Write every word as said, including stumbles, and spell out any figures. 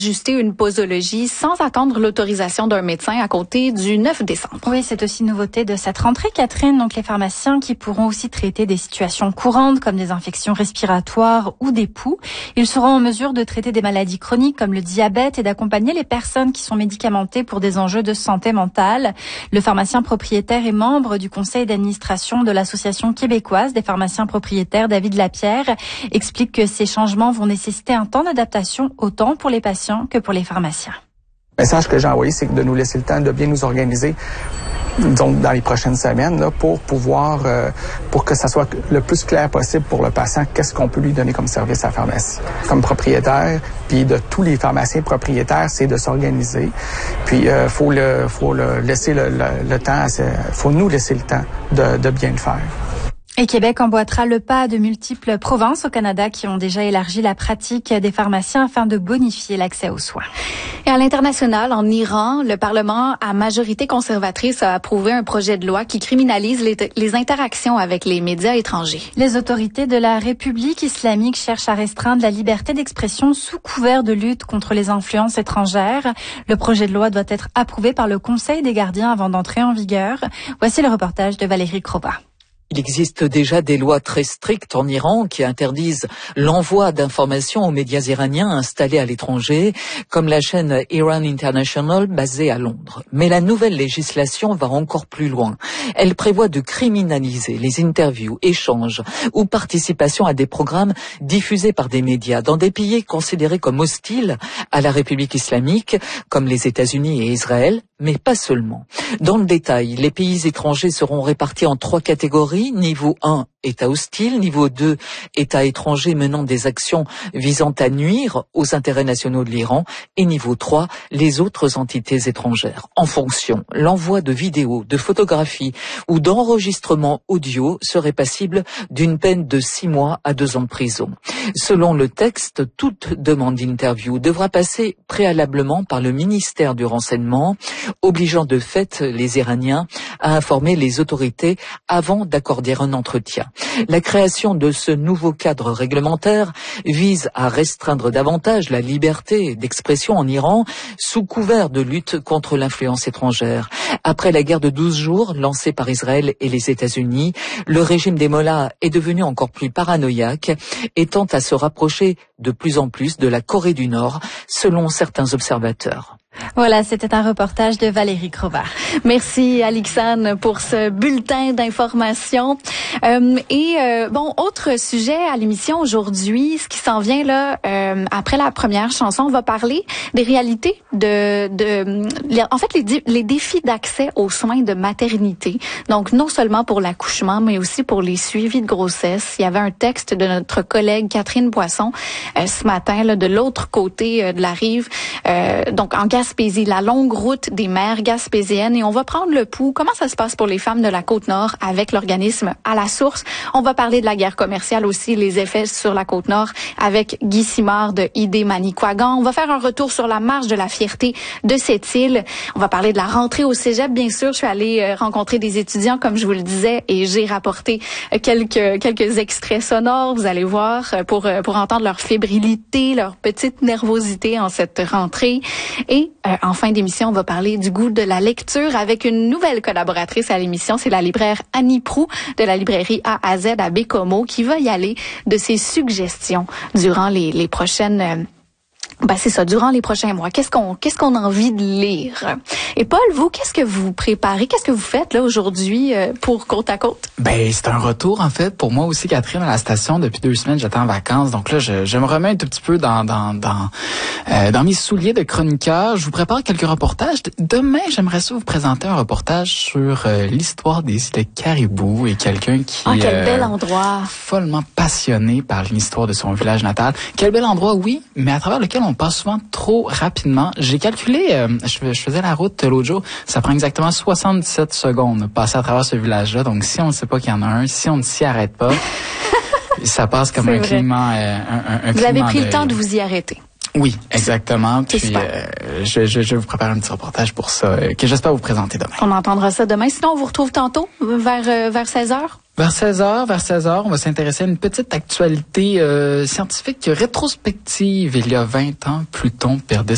ajuster une posologie sans attendre l'autorisation d'un médecin à compter du neuf décembre. Oui, c'est aussi une nouveauté de cette rentrée, Catherine. Donc, les pharmaciens qui pourront aussi traiter des situations courantes comme des infections respiratoires ou des poux. Ils seront en mesure de traiter des maladies chroniques comme le diabète et d'accompagner les personnes qui sont médicamentées pour des enjeux de santé mentale. Le pharmacien propriétaire et membre du conseil d'administration de l'Association québécoise des pharmaciens propriétaires, David Lapierre, explique que ces changements vont nécessiter un temps d'adaptation autant pour les patients que pour les pharmaciens. Le message que j'ai envoyé, c'est de nous laisser le temps de bien nous organiser donc dans les prochaines semaines là, pour pouvoir, euh, pour que ça soit le plus clair possible pour le patient, qu'est-ce qu'on peut lui donner comme service à la pharmacie. Comme propriétaire, puis de tous les pharmaciens propriétaires, c'est de s'organiser. Puis, euh, faut le, faut le laisser le, le, le temps, faut nous laisser le temps de, de bien le faire. Et Québec emboîtera le pas de multiples provinces au Canada qui ont déjà élargi la pratique des pharmaciens afin de bonifier l'accès aux soins. Et à l'international, en Iran, le Parlement à majorité conservatrice a approuvé un projet de loi qui criminalise les, les interactions avec les médias étrangers. Les autorités de la République islamique cherchent à restreindre la liberté d'expression sous couvert de lutte contre les influences étrangères. Le projet de loi doit être approuvé par le Conseil des gardiens avant d'entrer en vigueur. Voici le reportage de Valérie Crobat. Il existe déjà des lois très strictes en Iran qui interdisent l'envoi d'informations aux médias iraniens installés à l'étranger, comme la chaîne Iran International basée à Londres. Mais la nouvelle législation va encore plus loin. Elle prévoit de criminaliser les interviews, échanges ou participation à des programmes diffusés par des médias dans des pays considérés comme hostiles à la République islamique, comme les États-Unis et Israël, mais pas seulement. Dans le détail, les pays étrangers seront répartis en trois catégories. Niveau un, État hostile. Niveau deux, État étranger menant des actions visant à nuire aux intérêts nationaux de l'Iran. Et niveau trois, les autres entités étrangères. En fonction, l'envoi de vidéos, de photographies ou d'enregistrements audio serait passible d'une peine de six mois à deux ans de prison. Selon le texte, toute demande d'interview devra passer préalablement par le ministère du Renseignement, obligeant de fait les Iraniens à informer les autorités avant d'accorder un entretien. La création de ce nouveau cadre réglementaire vise à restreindre davantage la liberté d'expression en Iran sous couvert de lutte contre l'influence étrangère. Après la guerre de douze jours lancée par Israël et les États-Unis, le régime des mollahs est devenu encore plus paranoïaque et tente à se rapprocher de plus en plus de la Corée du Nord, selon certains observateurs. Voilà, c'était un reportage de Valérie Crobat. Merci Alixane pour ce bulletin d'information. Euh, et euh, bon, autre sujet à l'émission aujourd'hui, ce qui s'en vient là, euh, après la première chanson, on va parler des réalités de, de les, en fait, les, les défis d'accès aux soins de maternité. Donc, non seulement pour l'accouchement, mais aussi pour les suivis de grossesse. Il y avait un texte de notre collègue Catherine Boisson euh, ce matin, là, de l'autre côté euh, de la rive, euh, donc en Gaspésie, la longue route des mères gaspésiennes. Et on va prendre le pouls. Comment ça se passe pour les femmes de la Côte-Nord avec l'organisme À la Source? On va parler de la guerre commerciale aussi, les effets sur la Côte-Nord avec Guy Simard de I D Manicouagan. On va faire un retour sur la marche de la fierté de cette île. On va parler de la rentrée au cégep, bien sûr. Je suis allée rencontrer des étudiants, comme je vous le disais, et j'ai rapporté quelques quelques extraits sonores. Vous allez voir, pour pour entendre leur fébrilité, leur petite nervosité en cette rentrée. Et euh, en fin d'émission, on va parler du goût de la lecture avec une nouvelle collaboratrice à l'émission. C'est la libraire Annie Proulx de la librairie A à Z à Bécomo qui va y aller de ses suggestions durant les, les prochaines... Euh, Ben c'est ça, durant les prochains mois. Qu'est-ce qu'on qu'est-ce qu'on a envie de lire? Et Paul, vous, qu'est-ce que vous préparez? Qu'est-ce que vous faites là aujourd'hui euh, pour Côte à Côte? Ben c'est un retour en fait pour moi aussi, Catherine, à la station. Depuis deux semaines, j'étais en vacances. Donc là, je, je me remets un tout petit peu dans dans dans euh, dans mes souliers de chroniqueur. Je vous prépare quelques reportages. Demain, j'aimerais ça vous présenter un reportage sur euh, l'histoire des îles Caribou et quelqu'un qui oh, quel euh, bel endroit, follement passionné par l'histoire de son village natal. Quel bel endroit, oui, mais à travers lequel on passe souvent trop rapidement. J'ai calculé, euh, je, je faisais la route l'autre jour, ça prend exactement soixante-dix-sept secondes de passer à travers ce village-là. Donc, si on ne sait pas qu'il y en a un, si on ne s'y arrête pas, ça passe comme un climat, euh, un, un Vous climat avez pris de... le temps de vous y arrêter. Oui, exactement. C'est Puis euh, je, je, je vais vous préparer un petit reportage pour ça, euh, que j'espère vous présenter demain. On entendra ça demain. Sinon, on vous retrouve tantôt, vers, euh, vers seize heures. Vers seize heures, vers seize heures, on va s'intéresser à une petite actualité euh, scientifique rétrospective. Il y a vingt ans, Pluton perdait